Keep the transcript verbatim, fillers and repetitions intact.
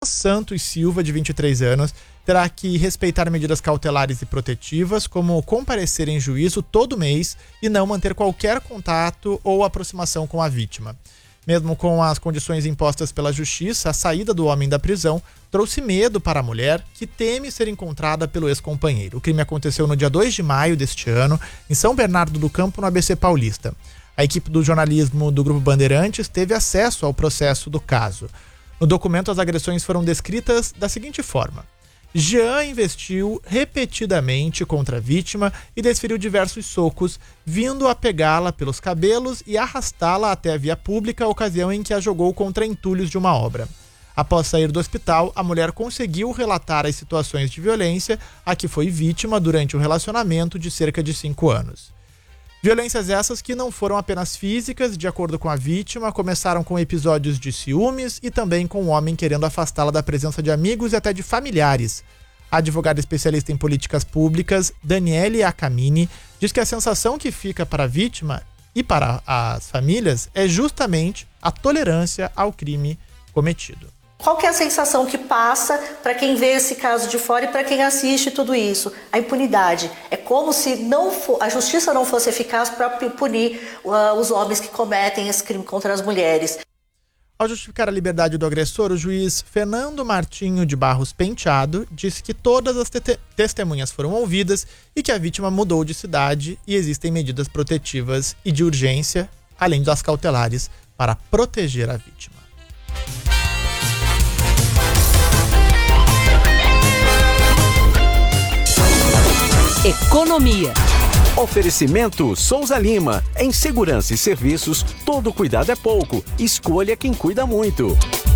Santos Silva, de vinte e três anos, terá que respeitar medidas cautelares e protetivas, como comparecer em juízo todo mês e não manter qualquer contato ou aproximação com a vítima. Mesmo com as condições impostas pela justiça, a saída do homem da prisão trouxe medo para a mulher, que teme ser encontrada pelo ex-companheiro. O crime aconteceu no dia dois de maio deste ano, em São Bernardo do Campo, no A B C Paulista. A equipe do jornalismo do Grupo Bandeirantes teve acesso ao processo do caso. No documento, as agressões foram descritas da seguinte forma: Jean investiu repetidamente contra a vítima e desferiu diversos socos, vindo a pegá-la pelos cabelos e arrastá-la até a via pública, ocasião em que a jogou contra entulhos de uma obra. Após sair do hospital, a mulher conseguiu relatar as situações de violência a que foi vítima durante um relacionamento de cerca de cinco anos. Violências essas que não foram apenas físicas, de acordo com a vítima, começaram com episódios de ciúmes e também com o homem querendo afastá-la da presença de amigos e até de familiares. A advogada especialista em políticas públicas, Daniele Acamini, diz que a sensação que fica para a vítima e para as famílias é justamente a tolerância ao crime cometido. Qual que é a sensação que passa para quem vê esse caso de fora e para quem assiste tudo isso? A impunidade. É como se não for, a justiça não fosse eficaz para punir uh, os homens que cometem esse crime contra as mulheres. Ao justificar a liberdade do agressor, o juiz Fernando Martinho de Barros Penteado disse que todas as te- testemunhas foram ouvidas e que a vítima mudou de cidade e existem medidas protetivas e de urgência, além das cautelares, para proteger a vítima. Economia. Oferecimento Souza Lima. Em segurança e serviços, todo cuidado é pouco. Escolha quem cuida muito.